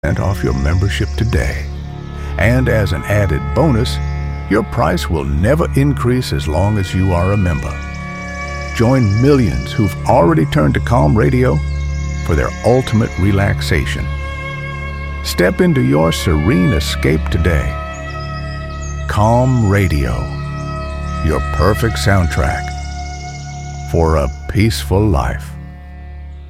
off your membership today. And as an added bonus, your price will never increase as long as you are a member. Join millions who've already turned to Calm Radio for their ultimate relaxation. Step into your serene escape today. Calm Radio, your perfect soundtrack for a peaceful life.